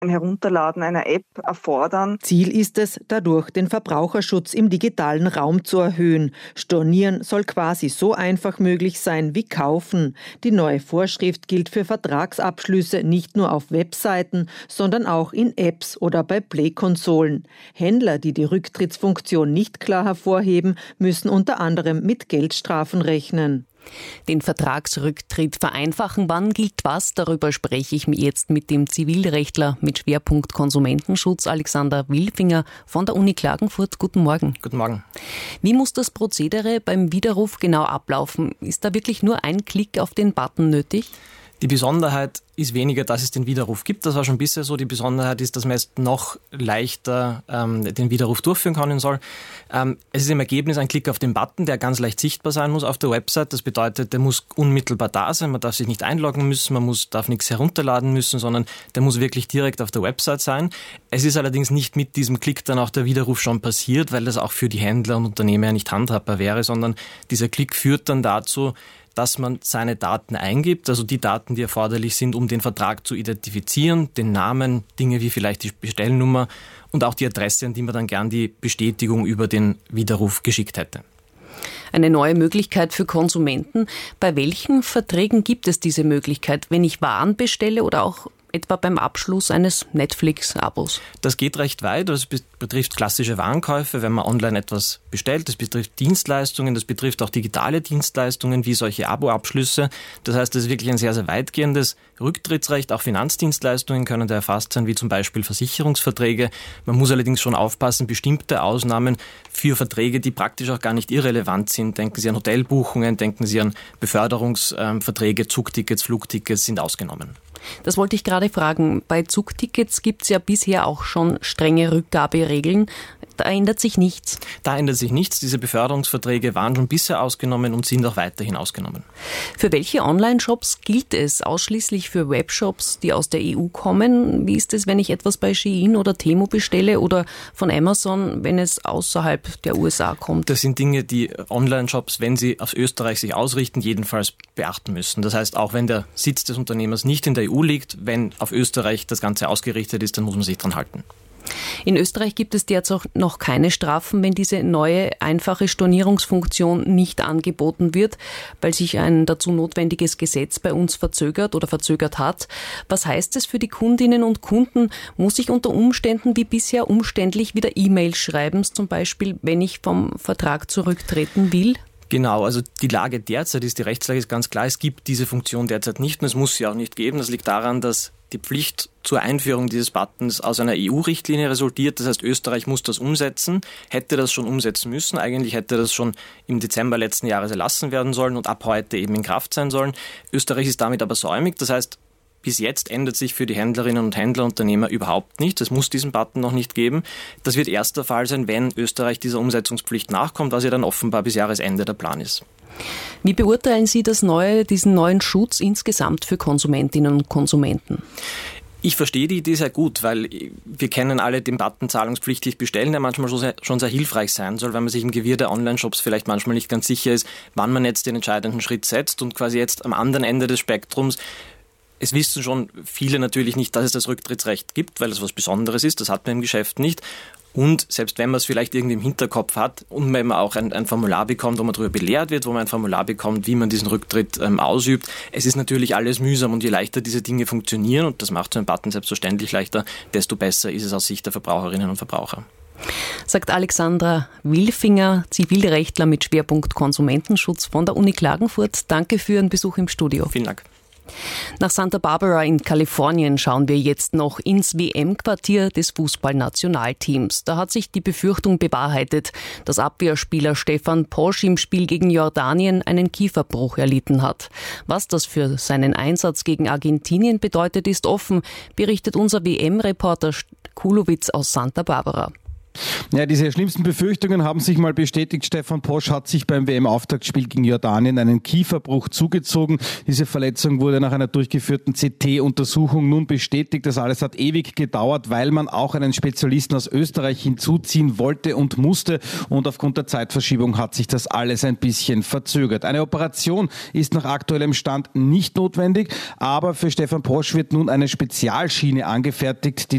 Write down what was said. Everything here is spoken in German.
Herunterladen einer App erfordern. Ziel ist es, dadurch den Verbraucherschutz im digitalen Raum zu erhöhen. Stornieren soll quasi so einfach möglich sein wie kaufen. Die neue Vorschrift gilt für Vertragsabschlüsse nicht nur auf Webseiten, sondern auch in Apps oder bei Play-Konsolen. Händler, die die Rücktrittsfunktion nicht klar hervorheben, müssen unter anderem mit Geldstrafen rechnen. Den Vertragsrücktritt vereinfachen, wann gilt was? Darüber spreche ich jetzt mit dem Zivilrechtler mit Schwerpunkt Konsumentenschutz, Alexander Wilfinger von der Uni Klagenfurt. Guten Morgen. Guten Morgen. Wie muss das Prozedere beim Widerruf genau ablaufen? Ist da wirklich nur ein Klick auf den Button nötig? Die Besonderheit ist weniger, dass es den Widerruf gibt. Das war schon bisher so. Die Besonderheit ist, dass man jetzt noch leichter den Widerruf durchführen können soll. Es ist im Ergebnis ein Klick auf den Button, der ganz leicht sichtbar sein muss auf der Website. Das bedeutet, der muss unmittelbar da sein. Man darf sich nicht einloggen müssen, darf nichts herunterladen müssen, sondern der muss wirklich direkt auf der Website sein. Es ist allerdings nicht mit diesem Klick dann auch der Widerruf schon passiert, weil das auch für die Händler und Unternehmer ja nicht handhabbar wäre, sondern dieser Klick führt dann dazu, dass man seine Daten eingibt, also die Daten, die erforderlich sind, um den Vertrag zu identifizieren, den Namen, Dinge wie vielleicht die Bestellnummer und auch die Adresse, an die man dann gern die Bestätigung über den Widerruf geschickt hätte. Eine neue Möglichkeit für Konsumenten. Bei welchen Verträgen gibt es diese Möglichkeit, wenn ich Waren bestelle oder auch etwa beim Abschluss eines Netflix-Abos? Das geht recht weit. Das betrifft klassische Warenkäufe, wenn man online etwas bestellt. Das betrifft Dienstleistungen, das betrifft auch digitale Dienstleistungen wie solche Abo-Abschlüsse. Das heißt, das ist wirklich ein sehr, sehr weitgehendes Rücktrittsrecht. Auch Finanzdienstleistungen können da erfasst sein, wie zum Beispiel Versicherungsverträge. Man muss allerdings schon aufpassen, bestimmte Ausnahmen für Verträge, die praktisch auch gar nicht irrelevant sind. Denken Sie an Hotelbuchungen, denken Sie an Beförderungsverträge, Zugtickets, Flugtickets sind ausgenommen. Das wollte ich gerade fragen. Bei Zugtickets gibt es ja bisher auch schon strenge Rückgaberegeln. Da ändert sich nichts. Da ändert sich nichts. Diese Beförderungsverträge waren schon bisher ausgenommen und sind auch weiterhin ausgenommen. Für welche Online-Shops gilt es? Ausschließlich für Webshops, die aus der EU kommen? Wie ist es, wenn ich etwas bei Shein oder Temu bestelle oder von Amazon, wenn es außerhalb der USA kommt? Das sind Dinge, die Online-Shops, wenn sie auf Österreich sich ausrichten, jedenfalls beachten müssen. Das heißt, auch wenn der Sitz des Unternehmers nicht in der EU liegt, wenn auf Österreich das Ganze ausgerichtet ist, dann muss man sich dran halten. In Österreich gibt es derzeit noch keine Strafen, wenn diese neue, einfache Stornierungsfunktion nicht angeboten wird, weil sich ein dazu notwendiges Gesetz bei uns verzögert hat. Was heißt es für die Kundinnen und Kunden? Muss ich unter Umständen wie bisher umständlich wieder E-Mails schreiben, zum Beispiel, wenn ich vom Vertrag zurücktreten will? Genau, also die Lage derzeit ist, die Rechtslage ist ganz klar, es gibt diese Funktion derzeit nicht und es muss sie auch nicht geben. Das liegt daran, dass die Pflicht zur Einführung dieses Buttons aus einer EU-Richtlinie resultiert. Das heißt, Österreich muss das umsetzen, hätte das schon umsetzen müssen. Eigentlich hätte das schon im Dezember letzten Jahres erlassen werden sollen und ab heute eben in Kraft sein sollen. Österreich ist damit aber säumig. Das heißt, bis jetzt ändert sich für die Händlerinnen und Händler, Unternehmer überhaupt nichts. Es muss diesen Button noch nicht geben. Das wird erst der Fall sein, wenn Österreich dieser Umsetzungspflicht nachkommt, was ja dann offenbar bis Jahresende der Plan ist. Wie beurteilen Sie diesen neuen Schutz insgesamt für Konsumentinnen und Konsumenten? Ich verstehe die Idee sehr gut, weil wir kennen alle den Button zahlungspflichtig bestellen, der manchmal schon sehr hilfreich sein soll, weil man sich im Gewirr der Online-Shops vielleicht manchmal nicht ganz sicher ist, wann man jetzt den entscheidenden Schritt setzt und quasi jetzt am anderen Ende des Spektrums. Es wissen schon viele natürlich nicht, dass es das Rücktrittsrecht gibt, weil es was Besonderes ist. Das hat man im Geschäft nicht. Und selbst wenn man es vielleicht irgendwie im Hinterkopf hat und wenn man auch ein Formular bekommt, wo man darüber belehrt wird, wo man ein Formular bekommt, wie man diesen Rücktritt ausübt, es ist natürlich alles mühsam und je leichter diese Dinge funktionieren, und das macht so ein Button selbstverständlich leichter, desto besser ist es aus Sicht der Verbraucherinnen und Verbraucher. Sagt Alexander Wilfinger, Zivilrechtler mit Schwerpunkt Konsumentenschutz von der Uni Klagenfurt. Danke für Ihren Besuch im Studio. Vielen Dank. Nach Santa Barbara in Kalifornien schauen wir jetzt noch ins WM-Quartier des Fußballnationalteams. Da hat sich die Befürchtung bewahrheitet, dass Abwehrspieler Stefan Posch im Spiel gegen Jordanien einen Kieferbruch erlitten hat. Was das für seinen Einsatz gegen Argentinien bedeutet, ist offen, berichtet unser WM-Reporter Kulowitz aus Santa Barbara. Ja, diese schlimmsten Befürchtungen haben sich mal bestätigt. Stefan Posch hat sich beim WM-Auftaktspiel gegen Jordanien einen Kieferbruch zugezogen. Diese Verletzung wurde nach einer durchgeführten CT-Untersuchung nun bestätigt. Das alles hat ewig gedauert, weil man auch einen Spezialisten aus Österreich hinzuziehen wollte und musste. Und aufgrund der Zeitverschiebung hat sich das alles ein bisschen verzögert. Eine Operation ist nach aktuellem Stand nicht notwendig, aber für Stefan Posch wird nun eine Spezialschiene angefertigt, die